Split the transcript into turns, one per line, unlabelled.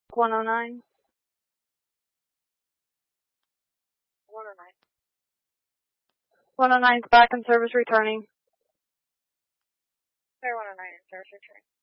109. 109's back in service returning.
Clear 109 in service returning.